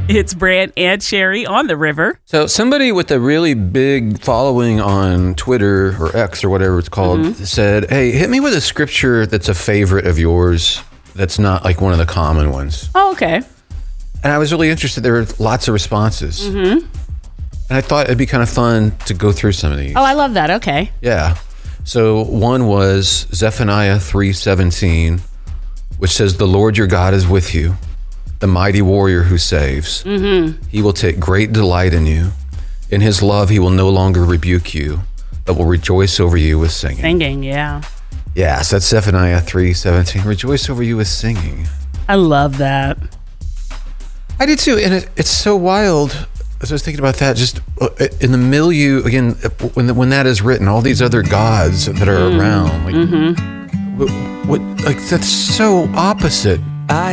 It's Brant and Sherry on the river. So somebody with a really big following on Twitter or X or whatever it's called said, hey, hit me with a scripture that's a favorite of yours that's not like one of the common ones. Oh, okay. And I was really interested. There were lots of responses. And I thought it'd be kind of fun to go through some of these. Oh, I love that. Okay. Yeah. So one was Zephaniah 3:17, which says, the Lord your God is with you, the mighty warrior who saves. He will take great delight in you. In his love, he will no longer rebuke you, but will rejoice over you with singing. Singing, yeah. Yes, that's Zephaniah 3:17. Rejoice over you with singing. I love that. I did too. And it's so wild. As I was thinking about that, just in the milieu, again, when that is written, all these other gods that are around, like, what, like that's so opposite